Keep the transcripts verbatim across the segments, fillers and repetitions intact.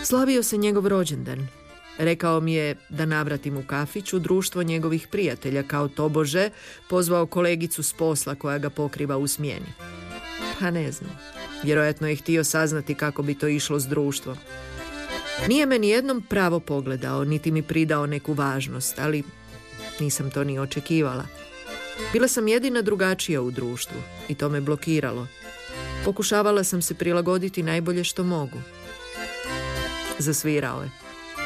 Slavio se njegov rođendan. Rekao mi je da navratim u kafić u društvo njegovih prijatelja, kao tobože pozvao kolegicu s posla koja ga pokriva u smjeni. Pa ne znam, vjerojatno je htio saznati kako bi to išlo s društvom. Nije me nijednom pravo pogledao, niti mi pridao neku važnost, ali nisam to ni očekivala. Bila sam jedina drugačija u društvu i to me blokiralo. Pokušavala sam se prilagoditi najbolje što mogu. Zasvirao je.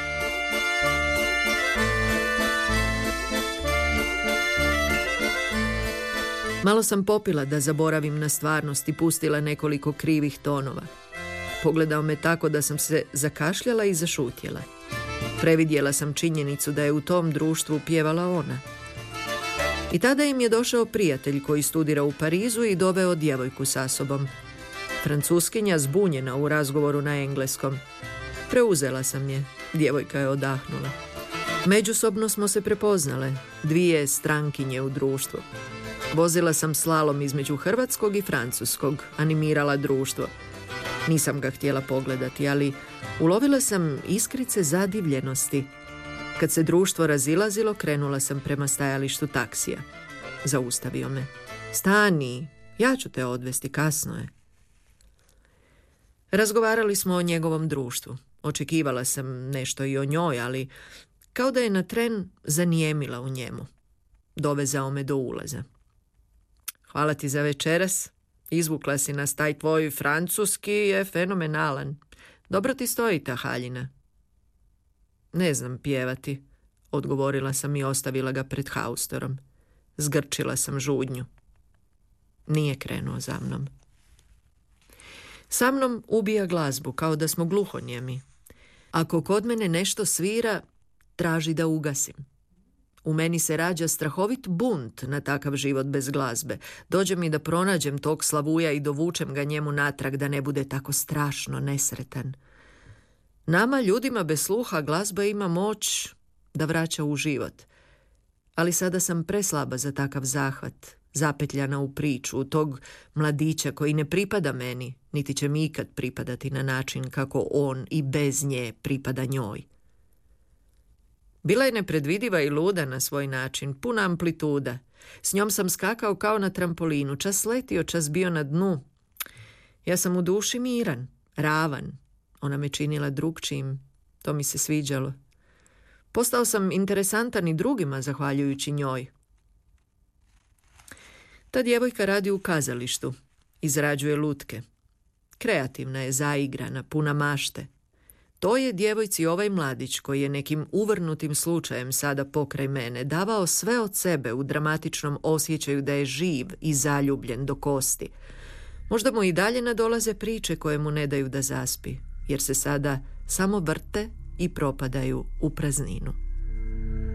Malo sam popila da zaboravim na stvarnost i pustila nekoliko krivih tonova. Pogledao me tako da sam se zakašljala i zašutjela. Previdjela sam činjenicu da je u tom društvu pjevala ona. I tada im je došao prijatelj koji studira u Parizu i doveo djevojku sa sobom. Francuskinja zbunjena u razgovoru na engleskom. Preuzela sam je, djevojka je odahnula. Međusobno smo se prepoznale, dvije strankinje u društvu. Vozila sam slalom između hrvatskog i francuskog, animirala društvo. Nisam ga htjela pogledati, ali ulovila sam iskrice zadivljenosti. Kad se društvo razilazilo, krenula sam prema stajalištu taksija. Zaustavio me. Stani, ja ću te odvesti, kasno je. Razgovarali smo o njegovom društvu. Očekivala sam nešto i o njoj, ali kao da je na tren zanijemila u njemu. Dovezao me do ulaza. Hvala ti za večeras. Izvukla si nas, taj tvoj francuski je fenomenalan. Dobro ti stoji ta haljina. Ne znam pjevati, odgovorila sam i ostavila ga pred haustorom. Zgrčila sam žudnju. Nije krenuo za mnom. Sa mnom ubija glazbu, kao da smo gluhonijemi. Ako kod mene nešto svira, traži da ugasim. U meni se rađa strahovit bunt na takav život bez glazbe. Dođe mi da pronađem tog Slavuja i dovučem ga njemu natrag da ne bude tako strašno nesretan. Nama, ljudima bez sluha, glazba ima moć da vraća u život. Ali sada sam preslaba za takav zahvat, zapetljana u priču, tog mladića koji ne pripada meni, niti će mi ikad pripadati na način kako on i bez nje pripada njoj. Bila je nepredvidiva i luda na svoj način, puna amplituda. S njom sam skakao kao na trampolinu, čas letio, čas bio na dnu. Ja sam u duši miran, ravan. Ona me činila drugčijim, to mi se sviđalo. Postao sam interesantan i drugima zahvaljujući njoj. Ta djevojka radi u kazalištu, izrađuje lutke. Kreativna je, zaigrana, puna mašte. To je djevojci ovaj mladić koji je nekim uvrnutim slučajem sada pokraj mene davao sve od sebe u dramatičnom osjećaju da je živ i zaljubljen do kosti. Možda mu i dalje nadolaze priče koje mu ne daju da zaspi, jer se sada samo vrte i propadaju u prazninu.